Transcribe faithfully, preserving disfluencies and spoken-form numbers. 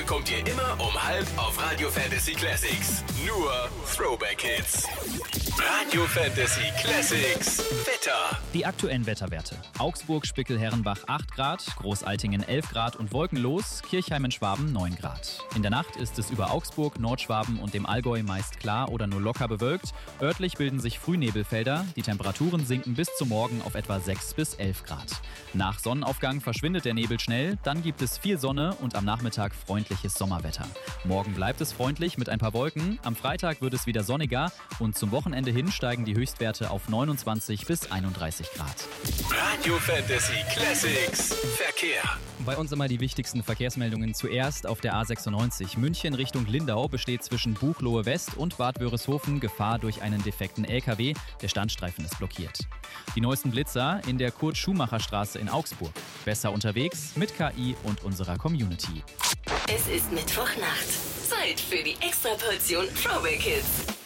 bekommt ihr immer um halb auf Radio Fantasy Classics. Nur Throwback Hits. Radio Fantasy Classics Wetter. Die aktuellen Wetterwerte. Augsburg, Spickel, Herrenbach acht Grad, Großaltingen elf Grad und wolkenlos, Kirchheim in Schwaben neun Grad. In der Nacht ist es über Augsburg, Nordschwaben und dem Allgäu meist klar oder nur locker bewölkt. Örtlich bilden sich Frühnebelfelder. Die Temperaturen sinken bis zum Morgen auf etwa sechs bis elf Grad. Nach Sonnenaufgang verschwindet der Nebel schnell, dann gibt es viel Sonne und am Nachmittag freundliches Sommerwetter. Morgen bleibt es freundlich mit ein paar Wolken, am Freitag wird es wieder sonniger und zum Wochenende hin steigen die Höchstwerte auf neunundzwanzig bis einunddreißig Grad. Radio Fantasy Classics Verkehr. Bei uns immer die wichtigsten Verkehrsmeldungen zuerst auf der A sechsundneunzig. München Richtung Lindau besteht zwischen Buchloe West und Bad Wörishofen Gefahr durch einen defekten L K W. Der Standstreifen ist blockiert. Die neuesten Blitzer in der Kurt-Schumacher-Straße in Augsburg. Besser unterwegs mit K I und unserer Community. Es ist Mittwochnacht. Zeit für die Extraportion Throwback Hits.